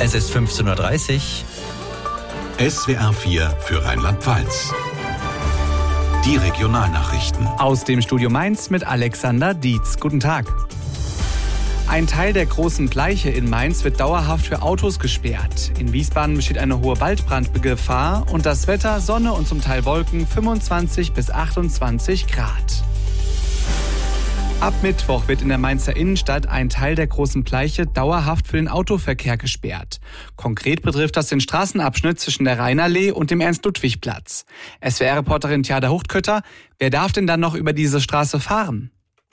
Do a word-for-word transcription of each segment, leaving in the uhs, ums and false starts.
Es ist fünfzehn Uhr dreißig. S W R vier für Rheinland-Pfalz. Die Regionalnachrichten. Aus dem Studio Mainz mit Alexander Dietz. Guten Tag. Ein Teil der großen Bleiche in Mainz wird dauerhaft für Autos gesperrt. In Wiesbaden besteht eine hohe Waldbrandgefahr und das Wetter Sonne und zum Teil Wolken fünfundzwanzig bis achtundzwanzig Grad. Ab Mittwoch wird in der Mainzer Innenstadt ein Teil der großen Bleiche dauerhaft für den Autoverkehr gesperrt. Konkret betrifft das den Straßenabschnitt zwischen der Rheinallee und dem Ernst-Ludwig-Platz. S W R-Reporterin Tjada Huchtkötter, wer darf denn dann noch über diese Straße fahren?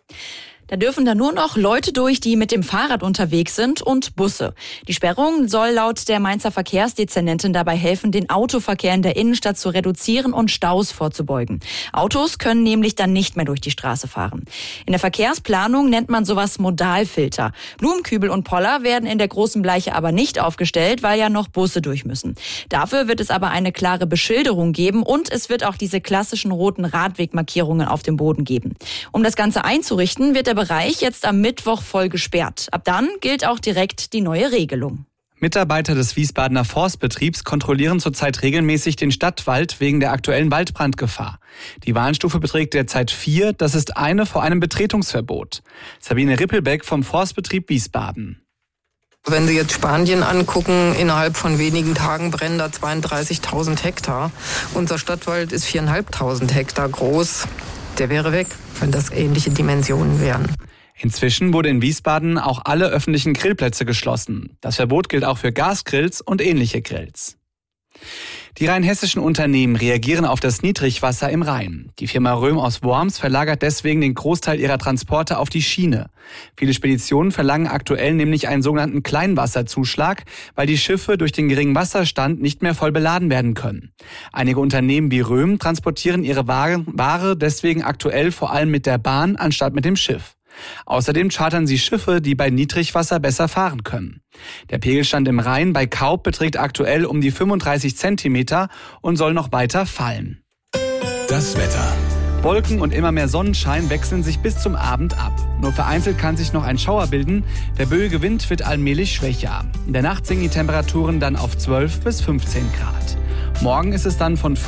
Da dürfen da nur noch Leute durch, die mit dem Fahrrad unterwegs sind, und Busse. Die Sperrung soll laut der Mainzer Verkehrsdezernentin dabei helfen, den Autoverkehr in der Innenstadt zu reduzieren und Staus vorzubeugen. Autos können nämlich dann nicht mehr durch die Straße fahren. In der Verkehrsplanung nennt man sowas Modalfilter. Blumenkübel und Poller werden in der großen Bleiche aber nicht aufgestellt, weil ja noch Busse durch müssen. Dafür wird es aber eine klare Beschilderung geben und es wird auch diese klassischen roten Radwegmarkierungen auf dem Boden geben. Um das Ganze einzurichten, wird der Bereich jetzt am Mittwoch voll gesperrt. Ab dann gilt auch direkt die neue Regelung. Mitarbeiter des Wiesbadener Forstbetriebs kontrollieren zurzeit regelmäßig den Stadtwald wegen der aktuellen Waldbrandgefahr. Die Warnstufe beträgt derzeit vier, das ist eine vor einem Betretungsverbot. Sabine Rippelbeck vom Forstbetrieb Wiesbaden. Wenn Sie jetzt Spanien angucken, innerhalb von wenigen Tagen brennen da zweiunddreißigtausend Hektar. Unser Stadtwald ist viertausendfünfhundert Hektar groß. Der wäre weg, wenn das ähnliche Dimensionen wären. Inzwischen wurde in Wiesbaden auch alle öffentlichen Grillplätze geschlossen. Das Verbot gilt auch für Gasgrills und ähnliche Grills. Die rheinhessischen Unternehmen reagieren auf das Niedrigwasser im Rhein. Die Firma Röhm aus Worms verlagert deswegen den Großteil ihrer Transporte auf die Schiene. Viele Speditionen verlangen aktuell nämlich einen sogenannten Kleinwasserzuschlag, weil die Schiffe durch den geringen Wasserstand nicht mehr voll beladen werden können. Einige Unternehmen wie Röhm transportieren ihre Ware deswegen aktuell vor allem mit der Bahn anstatt mit dem Schiff. Außerdem chartern sie Schiffe, die bei Niedrigwasser besser fahren können. Der Pegelstand im Rhein bei Kaub beträgt aktuell um die fünfunddreißig Zentimeter und soll noch weiter fallen. Das Wetter. Wolken und immer mehr Sonnenschein wechseln sich bis zum Abend ab. Nur vereinzelt kann sich noch ein Schauer bilden. Der böige Wind wird allmählich schwächer. In der Nacht sinken die Temperaturen dann auf zwölf bis fünfzehn Grad. Morgen ist es dann von